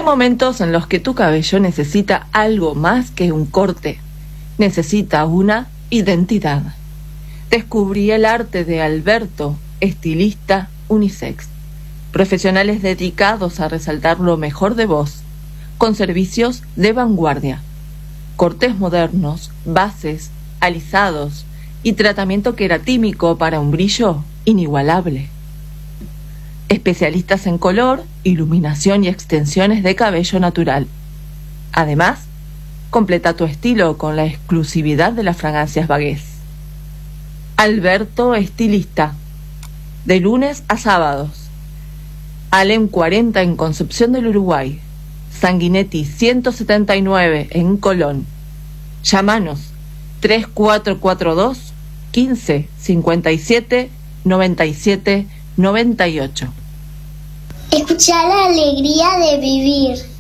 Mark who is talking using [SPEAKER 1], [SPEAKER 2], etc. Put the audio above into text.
[SPEAKER 1] Hay momentos en los que tu cabello necesita algo más que un corte. Necesita una identidad. Descubrí el arte de Alberto, estilista unisex. Profesionales dedicados a resaltar lo mejor de vos, con servicios de vanguardia. Cortes modernos, bases, alisados y tratamiento queratímico para un brillo inigualable. Especialistas en color, iluminación y extensiones de cabello natural. Además, completa tu estilo con la exclusividad de las fragancias Bagués. Alberto Estilista, de lunes a sábados. Alem 40 en Concepción del Uruguay. Sanguinetti 179 en Colón. Llámanos 3442 15 57 97 98.
[SPEAKER 2] Escuchar la alegría de vivir.